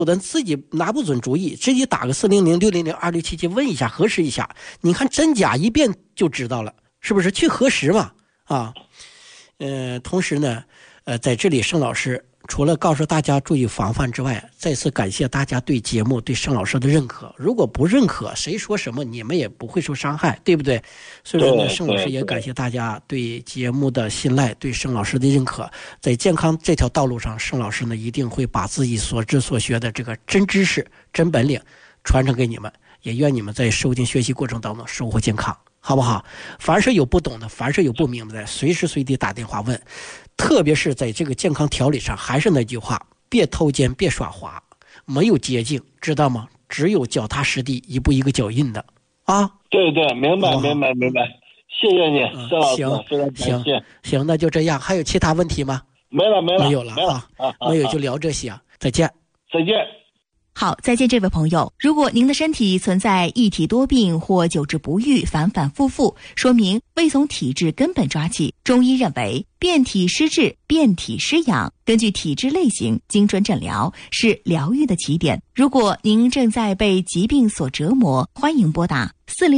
咱自己拿不准主意，直接打个400-600-2677问一下，核实一下，你看真假一遍就知道了，是不是？去核实嘛，啊，同时呢，在这里盛老师除了告诉大家注意防范之外，再次感谢大家对节目对盛老师的认可。如果不认可，谁说什么你们也不会受伤害，对不对？所以说呢，盛老师也感谢大家对节目的信赖，对盛老师的认可。在健康这条道路上，盛老师呢一定会把自己所知所学的这个真知识、真本领传承给你们，也愿你们在收听学习过程当中收获健康，好不好？凡是有不懂的，凡是有不明白的，随时随地打电话问。特别是在这个健康调理上，还是那句话，别偷奸，别耍滑，没有捷径，知道吗？只有脚踏实地，一步一个脚印的啊。 对对，明白明白明白，谢谢你，盛老师，非常感谢。 行，那就这样。还有其他问题吗？ 没了， 没有了啊，没有就聊这些啊。再见， 再见。 好，再见，这位朋友。如果您的身体存在一体多病或久治不愈、反反复复，说明未从体质根本抓起。中医认为，变体施治、变体施养，根据体质类型精准诊疗，是疗愈的起点。如果您正在被疾病所折磨，欢迎拨打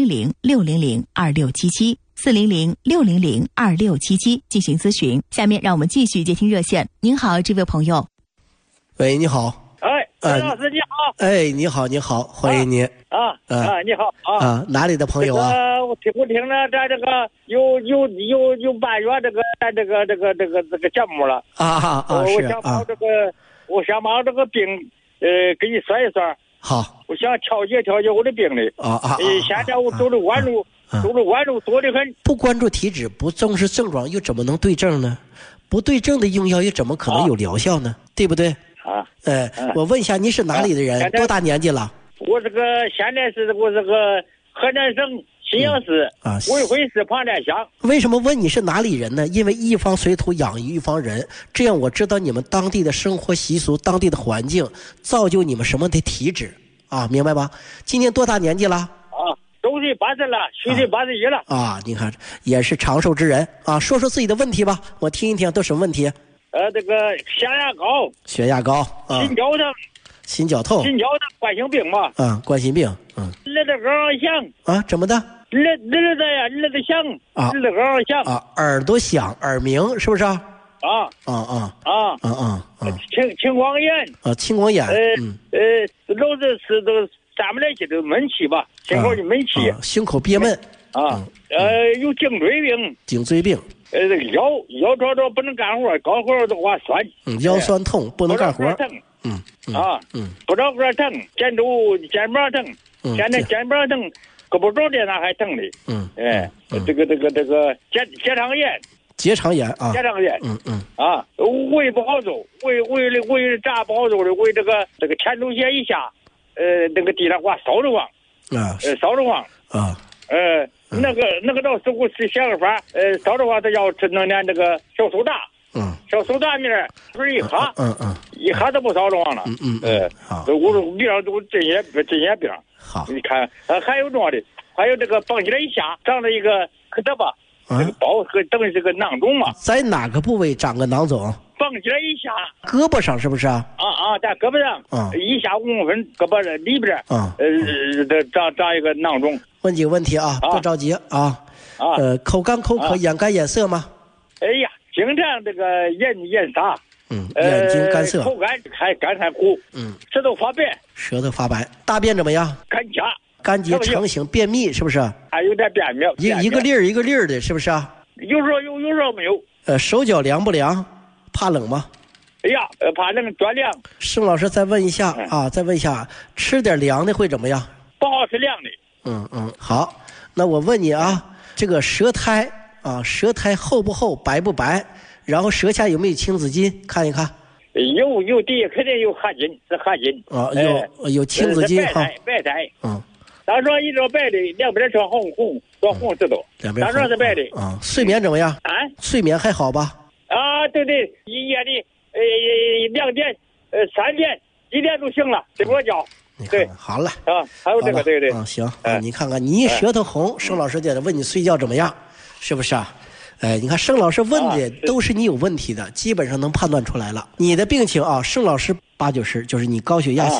400-600-2677。400-600-2677进行咨询。下面让我们继续接听热线。您好，这位朋友。 喂，你好。 陈老师你好。 哎，你好，你好，欢迎您。 你好啊。 哪里的朋友啊？ 我听了咱这个有半月这个节目了我想把这个病给你说一说。 好， 我想调节我的病的现在我走的弯路多得很。 不关注体质，不重视症状，又怎么能对症呢？不对症的用药又怎么可能有疗效呢？对不对？我问一下，你是哪里的人？多大年纪了？ 我现在我这个河南省信阳市卫辉市庞店乡。 为什么问你是哪里人呢？因为一方水土养育一方人，这样我知道你们当地的生活习俗、当地的环境，造就你们什么的体质啊，明白吧？今年多大年纪了？ 周岁80了，虚岁81了你看也是长寿之人啊。说说自己的问题吧，我听一听都什么问题。 这个血压高心绞痛冠心病嘛。 冠心病。 耳朵刚响怎么的？ 耳朵响耳朵响，耳鸣是不是？ 青光眼青光眼。 老是都站不来气，都闷气吧，心口就闷气， 胸口憋闷有颈椎病。这个腰着不能干活，干活的话酸。 腰酸痛不能干活。 不着个疼，肩膀疼，现在肩膀疼，胳膊肘的那还疼的。这个结肠炎。 结肠炎。 胃不好受，胃炸不好受的，胃这个前头斜一下，那个地上话烧得慌。那个老师傅是想个法，烧的话他要弄点这个小苏打，小苏打面不是一哈，一哈都不烧得慌了。我比方都这些病。好，你看还有这样的，还有这个绑起来一下长了一个可得吧，这个包和等于是个囊肿嘛。在哪个部位长个囊肿？绑起来一下，胳膊上是不是啊？在胳膊上，一下5公分，胳膊里边，长一个囊肿。问几个问题啊，不着急啊。口干口渴，眼干眼涩吗？哎呀，经常这个眼沙，眼睛干涩，口干还干还苦，舌头发白，大便怎么样？干结成型，便秘是不是？还有点便秘，一个粒儿的，是不是啊？有时候没有。手脚凉不凉？怕冷吗？哎呀，怕冷转凉。盛老师再问一下吃点凉的会怎么样？不好吃凉的。好，那我问你这个舌苔厚不厚，白不白？然后舌下有没有青紫筋？看一看。有的肯定有汗筋，是汗筋。有青紫筋白苔。当说一张白的，两边穿红知道。当说是白的。睡眠怎么样？睡眠还好吧？对，一夜的2点、3点、1点都醒了，睡不着觉。对，好了还有这个对。行，你看看你舌头红，盛老师在这问你睡觉怎么样，是不是啊？你看盛老师问的都是你有问题的，基本上能判断出来了。你的病情盛老师80-90就是你高血压。